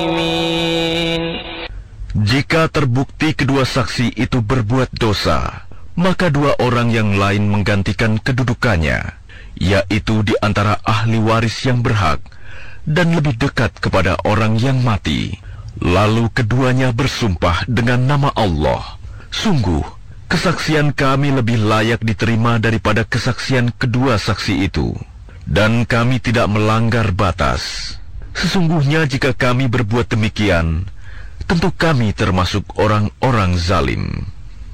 Jika terbukti kedua saksi itu berbuat dosa, maka dua orang yang lain menggantikan kedudukannya, yaitu di antara ahli waris yang berhak dan lebih dekat kepada orang yang mati. Lalu keduanya bersumpah dengan nama Allah, "Sungguh, kesaksian kami lebih layak diterima daripada kesaksian kedua saksi itu, dan kami tidak melanggar batas. Sesungguhnya jika kami berbuat demikian, tentu kami termasuk orang-orang zalim."